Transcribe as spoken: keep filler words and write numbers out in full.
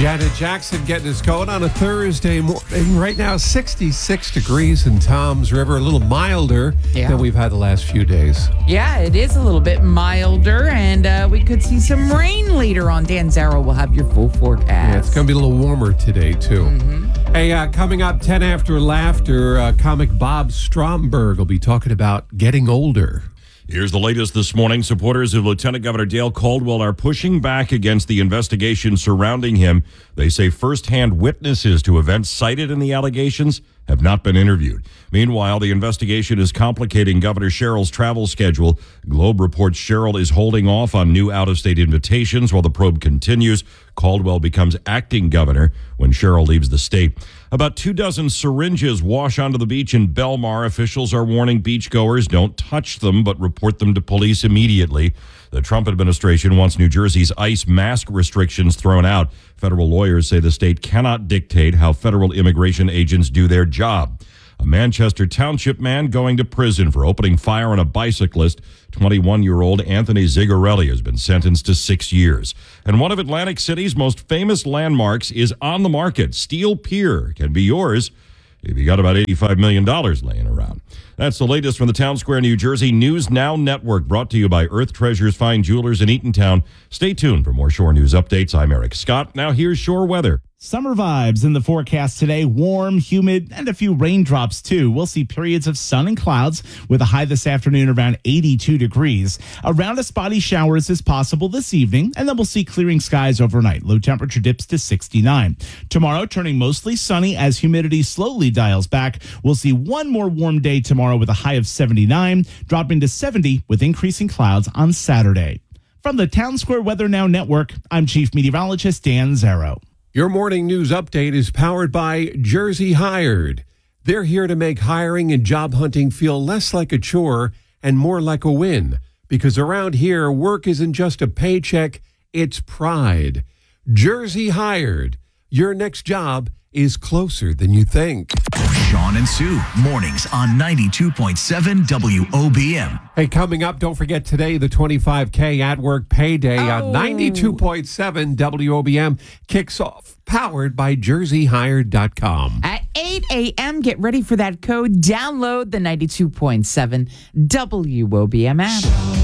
Janet Jackson getting us going on a Thursday morning. Right now, sixty-six degrees in Toms River, a little milder Yeah. than we've had the last few days. Yeah, it is a little bit milder, and uh, we could see some rain later on. Dan Zarrow will have your full forecast. Yeah, it's going to be a little warmer today, too. Mm-hmm. Hey, uh, coming up ten after laughter, uh, comic Bob Stromberg will be talking about getting older. Here's the latest this morning. Supporters of Lieutenant Governor Dale Caldwell are pushing back against the investigation surrounding him. They say firsthand witnesses to events cited in the allegations have not been interviewed. Meanwhile, the investigation is complicating Governor Sherrill's travel schedule. Globe reports Sherrill is holding off on new out-of-state invitations while the probe continues. Caldwell becomes acting governor when Sherrill leaves the state. About two dozen syringes wash onto the beach in Belmar. Officials are warning beachgoers don't touch them, but report them to police immediately. The Trump administration wants New Jersey's ICE mask restrictions thrown out. Federal lawyers say the state cannot dictate how federal immigration agents do their job. A Manchester Township man going to prison for opening fire on a bicyclist. twenty-one-year-old Anthony Zigarelli has been sentenced to six years. And one of Atlantic City's most famous landmarks is on the market. Steel Pier can be yours if you got about eighty-five million dollars laying around. That's the latest from the Town Square, New Jersey News Now Network, brought to you by Earth Treasures Fine Jewelers in Eatontown. Stay tuned for more Shore News updates. I'm Eric Scott. Now here's Shore weather. Summer vibes in the forecast today. Warm, humid, and a few raindrops, too. We'll see periods of sun and clouds with a high this afternoon around eighty-two degrees. Around a spotty showers is possible this evening, and then we'll see clearing skies overnight. Low temperature dips to sixty-nine. Tomorrow, turning mostly sunny as humidity slowly dials back. We'll see one more warm day tomorrow with a high of seventy-nine, dropping to seventy with increasing clouds on Saturday. From the Town Square Weather Now Network, I'm Chief Meteorologist Dan Zarrow. Your morning news update is powered by Jersey Hired. They're here to make hiring and job hunting feel less like a chore and more like a win. Because around here, work isn't just a paycheck, it's pride. Jersey Hired. Your next job is closer than you think. Sean and Sue, mornings on ninety-two point seven W O B M. Hey, coming up, don't forget today, the twenty-five K at work payday Oh. on ninety-two point seven W O B M kicks off, powered by jersey hired dot com. At eight a.m., get ready for that code. Download the ninety-two point seven W O B M app.